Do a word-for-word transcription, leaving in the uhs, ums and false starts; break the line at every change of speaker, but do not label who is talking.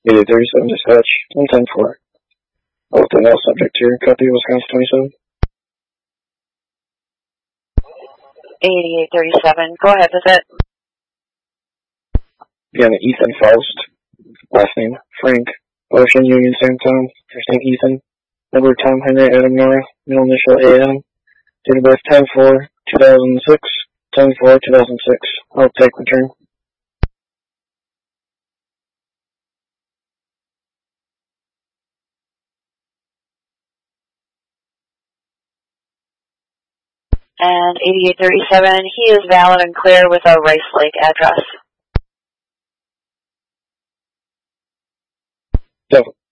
eighty-eight thirty-seven dispatch, one ten four. Oh, the male subject here, copy, Wisconsin twenty-seven.
eighty-eight thirty-seven, go ahead with it.
Again, Ethan Faust, last name Frank, Ocean Union Samtown, first name Ethan, number Tom Henry Adam Nora, middle initial A M, date of birth ten four two thousand six, ten four two thousand six. I'll take return.
And eighty-eight thirty-seven, he is valid and clear with a Rice Lake address.
So,